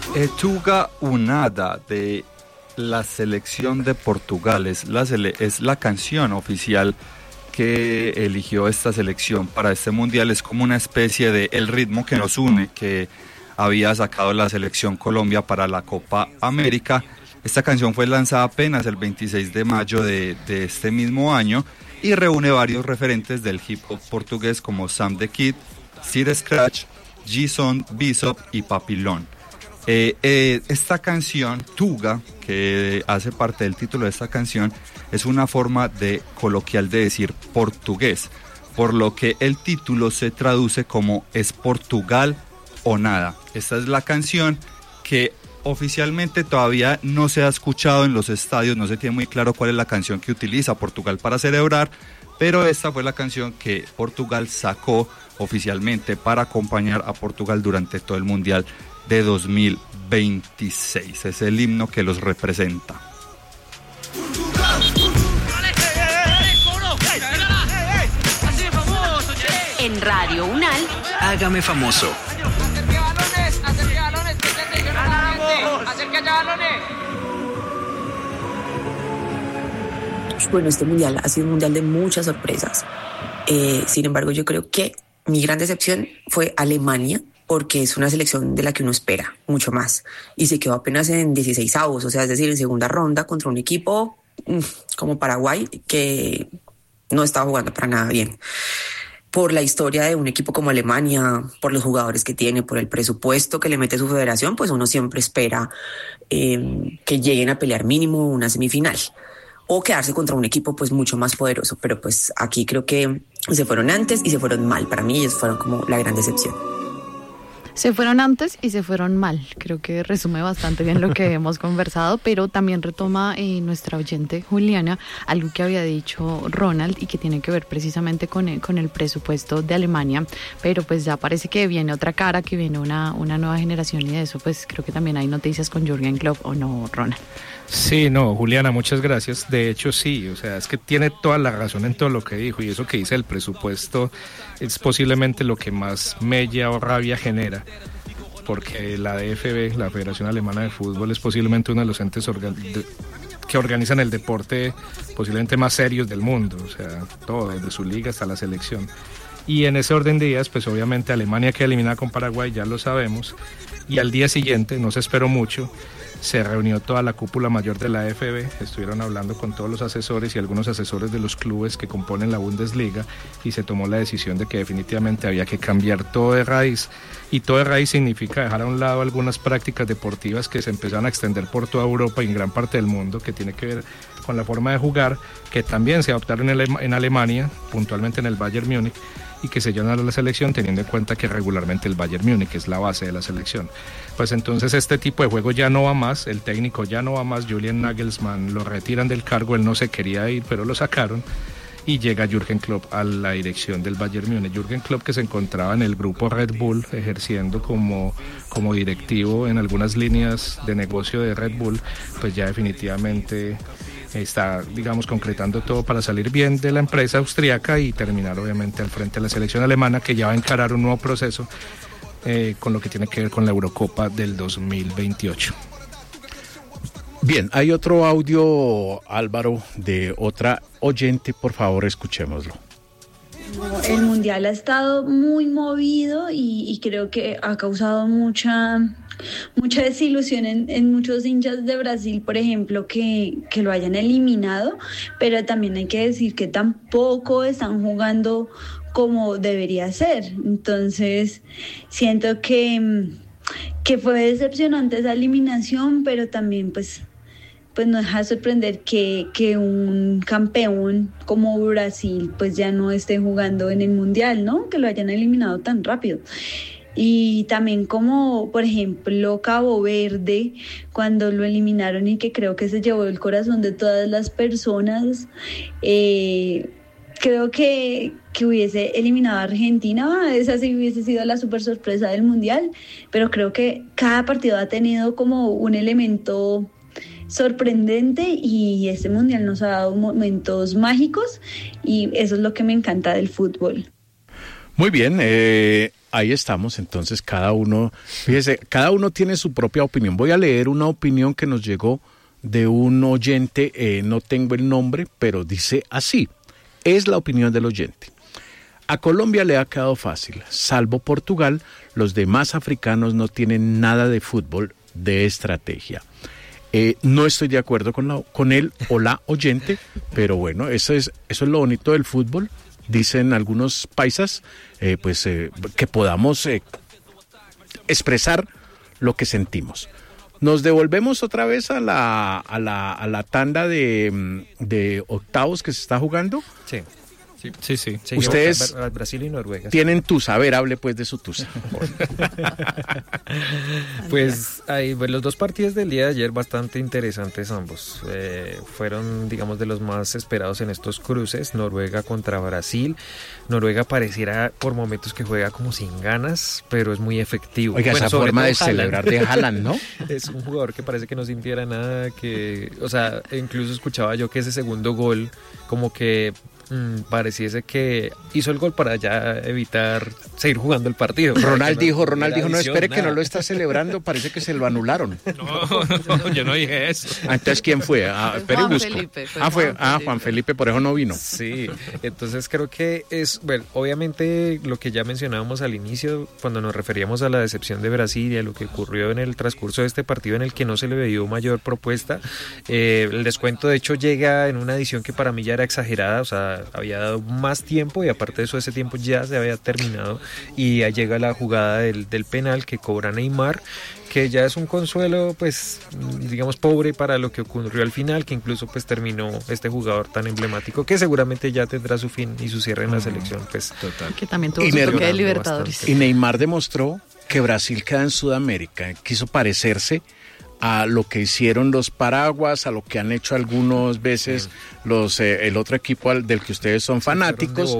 Tuga Unada de la selección de Portugal es la canción oficial que eligió esta selección para este mundial. Es como una especie de el ritmo que nos une, que había sacado la selección Colombia para la Copa América. Esta canción fue lanzada apenas el 26 de mayo de este mismo año y reúne varios referentes del hip hop portugués como Sam the Kid, Sid Scratch, G-Son, Bishop y Papillon. Esta canción, Tuga, que hace parte del título de esta canción, es una forma de coloquial de decir portugués, por lo que el título se traduce como es Portugal o nada. Esta es la canción que oficialmente todavía no se ha escuchado en los estadios, no se tiene muy claro cuál es la canción que utiliza Portugal para celebrar, pero esta fue la canción que Portugal sacó oficialmente para acompañar a Portugal durante todo el Mundial de 2026. Es el himno que los representa. En Radio UNAL, Hágame Famoso. Bueno, este mundial ha sido un mundial de muchas sorpresas. Sin embargo, yo creo que mi gran decepción fue Alemania, porque es una selección de la que uno espera mucho más. Y se quedó apenas en 16avos, o sea, es decir, en segunda ronda contra un equipo como Paraguay, que no estaba jugando para nada bien. Por la historia de un equipo como Alemania, por los jugadores que tiene, por el presupuesto que le mete su federación, pues uno siempre espera que lleguen a pelear mínimo una semifinal o quedarse contra un equipo pues mucho más poderoso. Pero pues aquí creo que se fueron antes y se fueron mal. Para mí ellos fueron como la gran decepción. Se fueron antes y se fueron mal. Creo que resume bastante bien lo que hemos conversado, pero también retoma nuestra oyente Juliana algo que había dicho Ronald y que tiene que ver precisamente con el presupuesto de Alemania, pero pues ya parece que viene otra cara, que viene una nueva generación y de eso pues creo que también hay noticias con Jürgen Klopp, ¿o no, Ronald? Sí, no, Juliana, muchas gracias. De hecho, sí, o sea, es que tiene toda la razón en todo lo que dijo, y eso que dice el presupuesto es posiblemente lo que más mella o rabia genera, porque la DFB, la Federación Alemana de Fútbol, es posiblemente uno de los entes que organizan el deporte posiblemente más serios del mundo, o sea, todo, desde su liga hasta la selección. Y en ese orden de días, pues obviamente Alemania queda eliminada con Paraguay, ya lo sabemos, y al día siguiente, no se esperó mucho, se reunió toda la cúpula mayor de la AFB, estuvieron hablando con todos los asesores y algunos asesores de los clubes que componen la Bundesliga, y se tomó la decisión de que definitivamente había que cambiar todo de raíz, y todo de raíz significa dejar a un lado algunas prácticas deportivas que se empezaron a extender por toda Europa y en gran parte del mundo, que tiene que ver con la forma de jugar, que también se adoptaron en Alemania, puntualmente en el Bayern Múnich, y que se llenan a la selección, teniendo en cuenta que regularmente el Bayern Múnich es la base de la selección. Pues entonces este tipo de juego ya no va más, el técnico ya no va más, Julian Nagelsmann lo retiran del cargo, él no se quería ir, pero lo sacaron, y llega Jürgen Klopp a la dirección del Bayern Múnich. Jürgen Klopp, que se encontraba en el grupo Red Bull, ejerciendo como directivo en algunas líneas de negocio de Red Bull, pues ya definitivamente está, digamos, concretando todo para salir bien de la empresa austriaca y terminar obviamente al frente de la selección alemana, que ya va a encarar un nuevo proceso con lo que tiene que ver con la Eurocopa del 2028. Bien, hay otro audio, Álvaro, de otra oyente, por favor, escuchémoslo. El mundial ha estado muy movido y creo que ha causado mucha desilusión en muchos hinchas de Brasil, por ejemplo, que lo hayan eliminado, pero también hay que decir que tampoco están jugando como debería ser. Entonces siento que fue decepcionante esa eliminación, pero también pues no deja de sorprender que un campeón como Brasil pues ya no esté jugando en el mundial, ¿no? Que lo hayan eliminado tan rápido. Y también como, por ejemplo, Cabo Verde, cuando lo eliminaron y que creo que se llevó el corazón de todas las personas, creo que hubiese eliminado a Argentina, esa sí hubiese sido la super sorpresa del mundial, pero creo que cada partido ha tenido como un elemento sorprendente y este mundial nos ha dado momentos mágicos y eso es lo que me encanta del fútbol. Muy bien, ahí estamos, entonces cada uno, fíjese, cada uno tiene su propia opinión. Voy a leer una opinión que nos llegó de un oyente, no tengo el nombre, pero dice así, es la opinión del oyente. A Colombia le ha quedado fácil, salvo Portugal, los demás africanos no tienen nada de fútbol de estrategia. No estoy de acuerdo con él o la oyente, pero bueno, eso es lo bonito del fútbol. Dicen algunos paisas, que podamos expresar lo que sentimos. Nos devolvemos otra vez a la tanda de octavos que se está jugando. Sí. Ustedes Brasil y Noruega. tienen tusa, a ver, hable pues de su tusa. Pues los dos partidos del día de ayer bastante interesantes ambos. Fueron, digamos, de los más esperados en estos cruces. Noruega contra Brasil. Noruega pareciera por momentos que juega como sin ganas, pero es muy efectivo. Oiga, esa forma de celebrar de Haaland, ¿no? Es un jugador que parece que no sintiera nada, incluso escuchaba yo que ese segundo gol como que pareciese que hizo el gol para ya evitar seguir jugando el partido. Ronald dijo, no espere que no lo está celebrando, parece que se lo anularon. No, yo no dije eso. Entonces, ¿quién fue? Juan Felipe. Juan Felipe, por eso no vino. Sí, entonces creo que obviamente lo que ya mencionábamos al inicio, cuando nos referíamos a la decepción de Brasil y a lo que ocurrió en el transcurso de este partido en el que no se le veía mayor propuesta, el descuento de hecho llega en una edición que para mí ya era exagerada, o sea, había dado más tiempo y aparte de eso ese tiempo ya se había terminado y ahí llega la jugada del penal que cobra Neymar, que ya es un consuelo pues digamos pobre para lo que ocurrió al final, que incluso pues terminó este jugador tan emblemático que seguramente ya tendrá su fin y su cierre en la selección, pues total. Que también tuvo su toque de Libertadores. Bastante. Y Neymar demostró que Brasil queda en Sudamérica, quiso parecerse a lo que hicieron los Paraguas, a lo que han hecho algunas veces el otro equipo del que ustedes son fanáticos,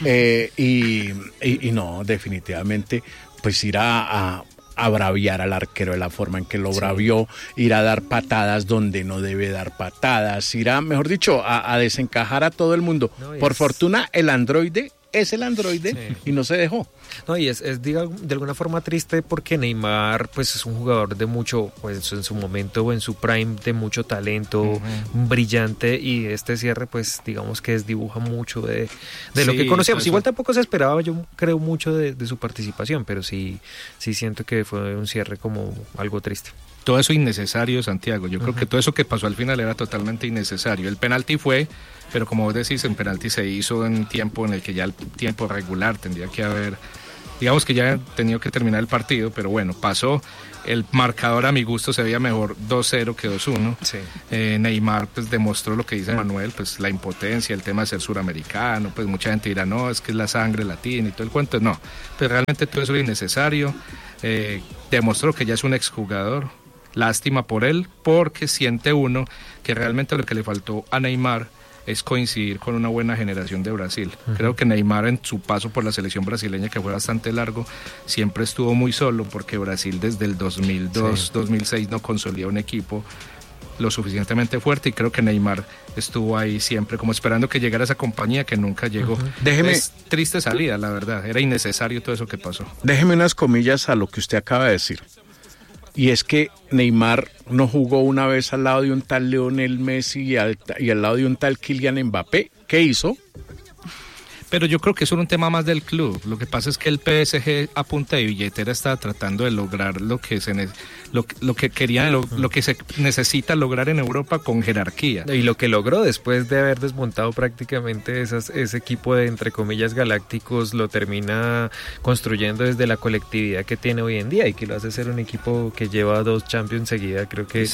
y no, definitivamente, pues ir a braviar al arquero de la forma en que lo bravió, ir a dar patadas donde no debe dar patadas, ir a, mejor dicho, a desencajar a todo el mundo. Por fortuna, el androide es el androide y no se dejó. No, y es de alguna forma triste porque Neymar pues es un jugador de mucho, pues en su momento o en su prime, de mucho talento, brillante, y este cierre pues digamos que desdibuja mucho de lo que conocíamos. Igual tampoco se esperaba, yo creo, mucho de su participación, pero sí siento que fue un cierre como algo triste. Todo eso innecesario, Santiago. Yo creo que todo eso que pasó al final era totalmente innecesario. El penalti fue, pero como vos decís, el penalti se hizo en tiempo en el que ya el tiempo regular tendría que haber, digamos que ya tenido que terminar el partido, pero bueno, pasó. El marcador a mi gusto se veía mejor 2-0 que 2-1. Sí. Neymar pues demostró lo que dice Manuel, pues la impotencia, el tema de ser suramericano, pues mucha gente dirá, no, es que es la sangre latina y todo el cuento. No, pues realmente todo eso es innecesario. Demostró que ya es un exjugador. Lástima por él, porque siente uno que realmente lo que le faltó a Neymar es coincidir con una buena generación de Brasil. Creo que Neymar, en su paso por la selección brasileña, que fue bastante largo, siempre estuvo muy solo, porque Brasil desde el 2002-2006 no consolidó un equipo lo suficientemente fuerte, y creo que Neymar estuvo ahí siempre como esperando que llegara esa compañía que nunca llegó. Es triste salida, la verdad, era innecesario todo eso que pasó. Déjeme unas comillas a lo que usted acaba de decir. Y es que Neymar no jugó una vez al lado de un tal Lionel Messi y al lado de un tal Kylian Mbappé. ¿Qué hizo? Pero yo creo que eso era un tema más del club. Lo que pasa es que el PSG a punta de billetera está tratando de lograr lo que querían, lo que se necesita lograr en Europa con jerarquía. Y lo que logró después de haber desmontado prácticamente ese equipo de, entre comillas, galácticos, lo termina construyendo desde la colectividad que tiene hoy en día y que lo hace ser un equipo que lleva 2 Champions seguidas. Creo que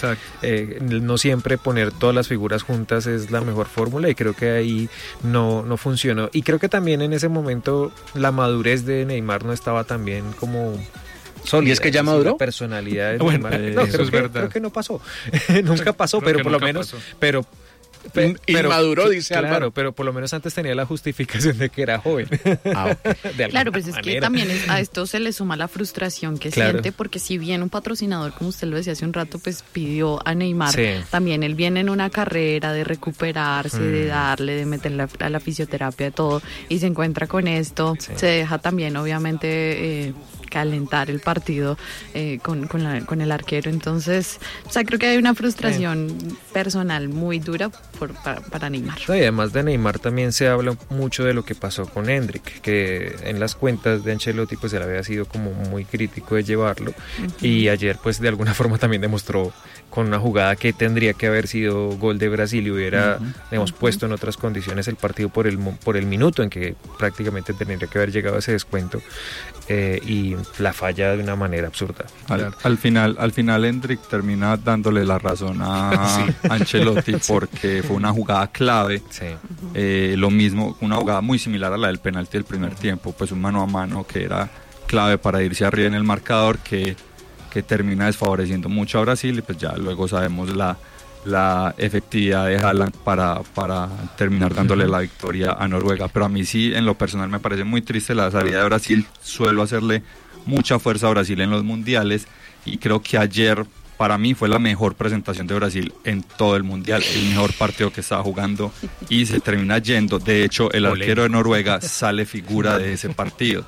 no siempre poner todas las figuras juntas es la mejor fórmula, y creo que ahí no funcionó. Y creo que también en ese momento la madurez de Neymar no estaba tan bien como sólida. ¿Y es que ya maduró? La personalidad de bueno, Neymar. eso es verdad. Creo que no pasó. Nunca pasó, pero por lo menos... Pero Inmaduró, dice claro, Álvaro. pero por lo menos antes tenía la justificación de que era joven. Claro, pues es que también a esto se le suma la frustración que siente, porque si bien un patrocinador, como usted lo decía hace un rato, pues pidió a Neymar, también él viene en una carrera de recuperarse, de darle, de meterle a la fisioterapia, de todo, y se encuentra con esto, se deja también obviamente calentar el partido con el arquero. Entonces, o sea, creo que hay una frustración personal muy dura para Neymar. No, y además de Neymar también se habla mucho de lo que pasó con Endrick, que en las cuentas de Ancelotti pues él había sido como muy crítico de llevarlo, y ayer pues de alguna forma también demostró con una jugada que tendría que haber sido gol de Brasil y hubiera puesto en otras condiciones el partido por el minuto en que prácticamente tendría que haber llegado a ese descuento, y la falla de una manera absurda. Al final Endrick termina dándole la razón a Ancelotti, porque fue una jugada clave, lo mismo, una jugada muy similar a la del penalti del primer tiempo, pues un mano a mano que era clave para irse arriba en el marcador, que termina desfavoreciendo mucho a Brasil, y pues ya luego sabemos la efectividad de Haaland para terminar dándole la victoria a Noruega. Pero a mí sí, en lo personal, me parece muy triste la salida de Brasil. Suelo hacerle mucha fuerza a Brasil en los mundiales, y creo que ayer para mí fue la mejor presentación de Brasil en todo el mundial, el mejor partido que estaba jugando, y se termina yendo. De hecho, el arquero de Noruega sale figura de ese partido.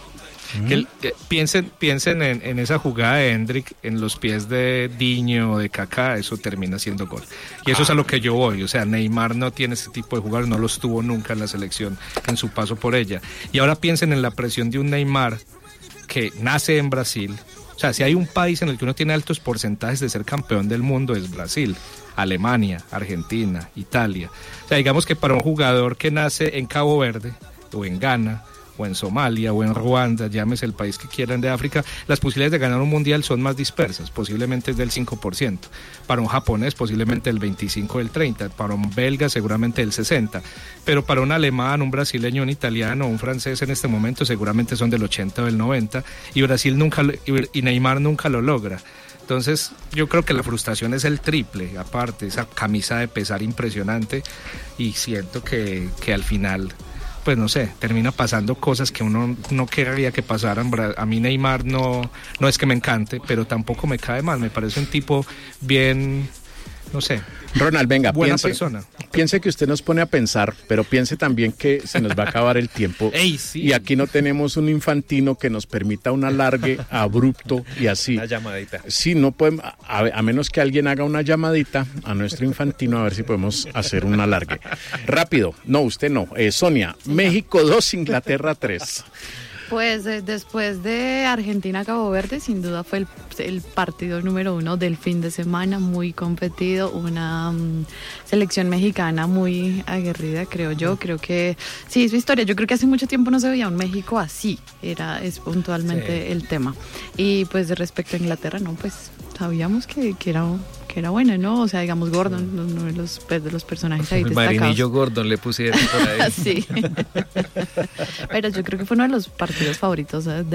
Piensen en esa jugada de Endrick en los pies de Diño o de Kaká, eso termina siendo gol. Y eso es a lo que yo voy, o sea, Neymar no tiene ese tipo de jugadores, no los tuvo nunca en la selección en su paso por ella. Y ahora piensen en la presión de un Neymar que nace en Brasil. O sea, si hay un país en el que uno tiene altos porcentajes de ser campeón del mundo, es Brasil. Alemania, Argentina, Italia. O sea, digamos que para un jugador que nace en Cabo Verde o en Ghana, o en Somalia, o en Ruanda, llámese el país que quieran de África, las posibilidades de ganar un mundial son más dispersas, posiblemente es del 5%, para un japonés posiblemente el 25 o el 30%, para un belga seguramente el 60%, pero para un alemán, un brasileño, un italiano, un francés en este momento seguramente son del 80 o del 90%, y Brasil y Neymar nunca lo logra. Entonces yo creo que la frustración es el triple, aparte, esa camisa de pesar impresionante, y siento que al final, pues no sé, termina pasando cosas que uno no querría que pasaran. A mí Neymar no es que me encante, pero tampoco me cae mal, me parece un tipo bien, no sé. Ronald, venga, buena persona. Piense que usted nos pone a pensar, pero piense también que se nos va a acabar el tiempo. Sí. Y aquí no tenemos un Infantino que nos permita un alargue abrupto y así. Una llamadita. Sí, no podemos, a menos que alguien haga una llamadita a nuestro Infantino, a ver si podemos hacer un alargue. Rápido. No, usted no. Sonia, México 2, Inglaterra 3. Pues después de Argentina-Cabo Verde, sin duda fue el partido número 1 del fin de semana, muy competido, una selección mexicana muy aguerrida, creo yo. Creo que sí, es su historia. Yo creo que hace mucho tiempo no se veía un México así, es puntualmente el tema. Y pues respecto a Inglaterra, no, pues sabíamos que era buena, ¿no? O sea, digamos Gordon, uno de los personajes ahí destacados. Marinillo Gordon le pusieron por ahí. Sí. Pero yo creo que fue uno de los partidos favoritos